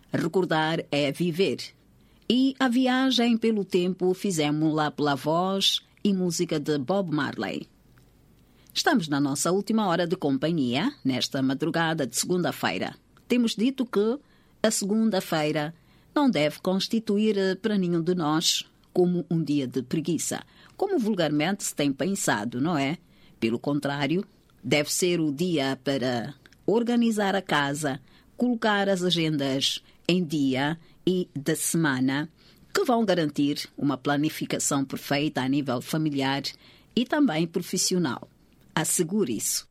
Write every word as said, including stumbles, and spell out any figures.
Recordar é viver. E a viagem pelo tempo fizemos-la pela voz e música de Bob Marley. Estamos na nossa última hora de companhia, nesta madrugada de segunda-feira. Temos dito que a segunda-feira não deve constituir para nenhum de nós como um dia de preguiça, como vulgarmente se tem pensado, não é? Pelo contrário, deve ser o dia para organizar a casa, colocar as agendas em dia e da semana, que vão garantir uma planificação perfeita a nível familiar e também profissional. Assegure isso.